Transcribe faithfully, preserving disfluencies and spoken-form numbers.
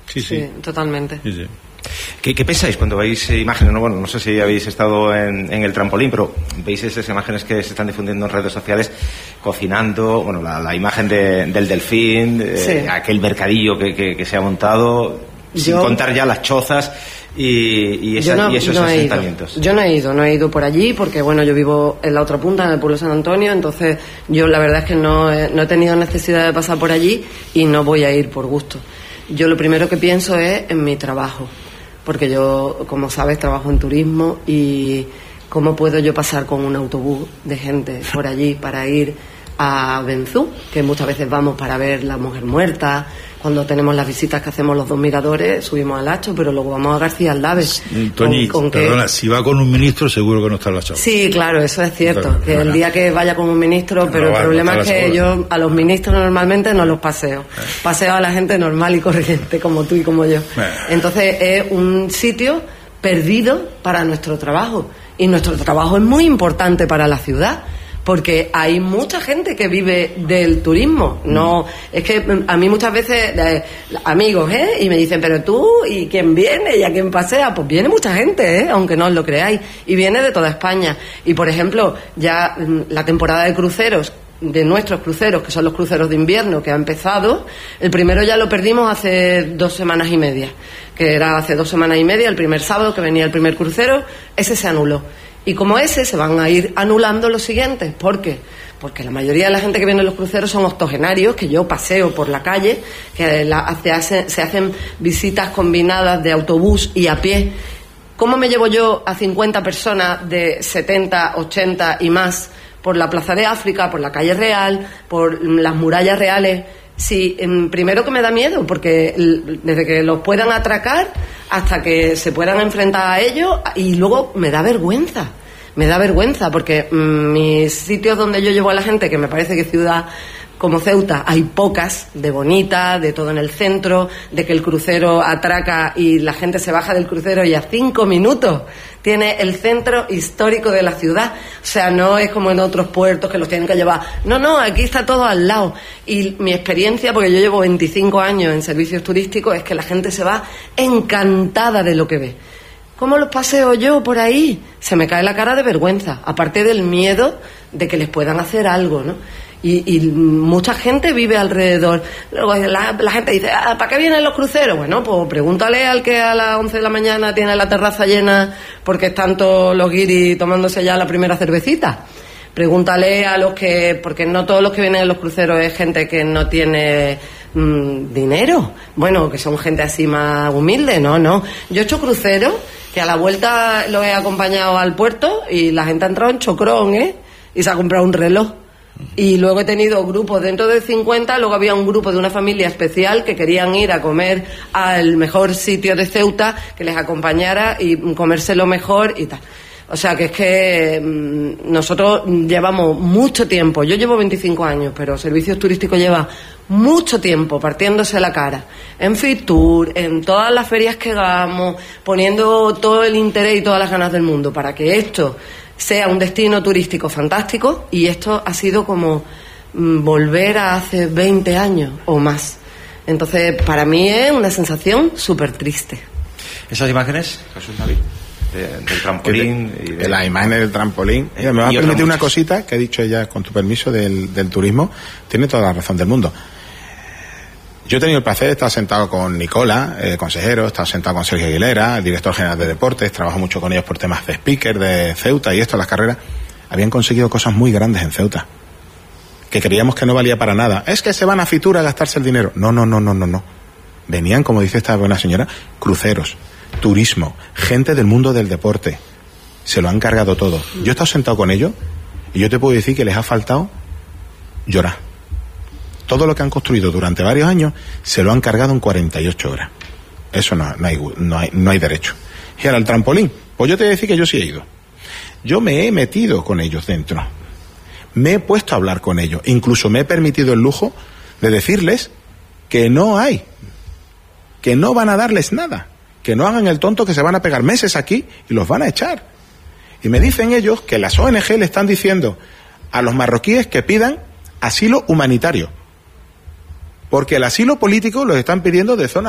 Sí, sí, sí, totalmente. Sí, sí. ¿Qué, ¿Qué pensáis cuando veis imágenes? No, bueno, no sé si habéis estado en, en el trampolín, pero veis esas imágenes que se están difundiendo en redes sociales, cocinando, bueno, la, la imagen de, del delfín, sí. eh, aquel mercadillo que, que, que se ha montado, yo, sin contar ya las chozas y, y, esa, no, y esos no asentamientos. Yo no he ido, no he ido por allí porque, bueno, yo vivo en la otra punta, en el pueblo de San Antonio, entonces yo la verdad es que no he, no he tenido necesidad de pasar por allí y no voy a ir por gusto. Yo lo primero que pienso es en mi trabajo, porque yo, como sabes, trabajo en turismo y ¿cómo puedo yo pasar con un autobús de gente por allí para ir a Benzú? Que muchas veces vamos para ver la mujer muerta, cuando tenemos las visitas que hacemos los dos miradores, subimos al Hacho, pero luego vamos a García Aldave. Toñi, con, con perdona, que... si va con un ministro seguro que no está en la chava. Sí, claro, eso es cierto, no, que no, el día que vaya con un ministro, no, pero no, el problema no es que yo a los ministros normalmente no los paseo, eh. paseo a la gente normal y corriente, como tú y como yo. Eh. Entonces es un sitio perdido para nuestro trabajo, y nuestro trabajo es muy importante para la ciudad, porque hay mucha gente que vive del turismo. No, es que a mí muchas veces eh, amigos, ¿eh? Y me dicen, pero tú, ¿y quién viene? ¿Y a quién pasea? Pues viene mucha gente, ¿eh? Aunque no os lo creáis, y viene de toda España. Y por ejemplo, ya la temporada de cruceros, de nuestros cruceros, que son los cruceros de invierno, que ha empezado, el primero ya lo perdimos hace dos semanas y media, que era hace dos semanas y media, el primer sábado que venía el primer crucero, ese se anuló. Y como ese, se van a ir anulando los siguientes. ¿Por qué? Porque la mayoría de la gente que viene en los cruceros son octogenarios, que yo paseo por la calle, que la, hace, hace, se hacen visitas combinadas de autobús y a pie. ¿Cómo me llevo yo a cincuenta personas de setenta, ochenta y más por la Plaza de África, por la Calle Real, por las murallas reales? Sí, primero que me da miedo, porque desde que los puedan atracar hasta que se puedan enfrentar a ellos, y luego me da vergüenza, me da vergüenza, porque mmm, mis sitios donde yo llevo a la gente, que me parece que ciudad como Ceuta hay pocas, de bonita, de todo en el centro, de que el crucero atraca y la gente se baja del crucero y a cinco minutos tiene el centro histórico de la ciudad. O sea, no es como en otros puertos que los tienen que llevar. No, no, aquí está todo al lado. Y mi experiencia, porque yo llevo veinticinco años en servicios turísticos, es que la gente se va encantada de lo que ve. ¿Cómo los paseo yo por ahí? Se me cae la cara de vergüenza, aparte del miedo de que les puedan hacer algo, ¿no? Y, y mucha gente vive alrededor. La, la gente dice, ah, ¿para qué vienen los cruceros? Bueno, pues pregúntale al que a las once de la mañana tiene la terraza llena porque están todos los guiris tomándose ya la primera cervecita. Pregúntale a los que, porque no todos los que vienen en los cruceros es gente que no tiene mmm, dinero, bueno, que son gente así más humilde. No, no, yo he hecho cruceros que a la vuelta los he acompañado al puerto y la gente ha entrado en chocrón, ¿eh? Y se ha comprado un reloj. Y luego he tenido grupos dentro de cincuenta, luego había un grupo de una familia especial que querían ir a comer al mejor sitio de Ceuta, que les acompañara y comérselo mejor y tal. O sea que es que mmm, nosotros llevamos mucho tiempo, yo llevo veinticinco años, pero Servicios Turísticos lleva mucho tiempo partiéndose la cara en Fitur, en todas las ferias que hagamos, poniendo todo el interés y todas las ganas del mundo para que esto sea un destino turístico fantástico, y esto ha sido como mmm, volver a hace veinte años o más. Entonces, para mí es una sensación súper triste. ¿Esas imágenes, Jesús David? De, del trampolín de, y de... de las imágenes del trampolín. Mira, me va a permitir una cosita que he dicho ella, con tu permiso, del, del turismo. Tiene toda la razón del mundo. Yo he tenido el placer de estar sentado con Nicola, eh, consejero, he estado sentado con Sergio Aguilera, el director general de deportes, trabajo mucho con ellos por temas de speaker, de Ceuta y esto, las carreras. Habían conseguido cosas muy grandes en Ceuta, que creíamos que no valía para nada. Es que se van a Fitur a gastarse el dinero. No, no, no, no, no, no. Venían, como dice esta buena señora, cruceros, turismo, gente del mundo del deporte. Se lo han cargado todo. Yo he estado sentado con ellos y yo te puedo decir que les ha faltado llorar. Todo lo que han construido durante varios años se lo han cargado en cuarenta y ocho horas. Eso no, no, hay, no, hay, no hay derecho. Y ahora el trampolín, pues yo te voy a decir que yo sí he ido. Yo me he metido con ellos dentro. Me he puesto a hablar con ellos. Incluso me he permitido el lujo de decirles que no hay, que no van a darles nada, que no hagan el tonto, que se van a pegar meses aquí y los van a echar. Y me dicen ellos que las O N G le están diciendo a los marroquíes que pidan asilo humanitario, porque el asilo político los están pidiendo de zonas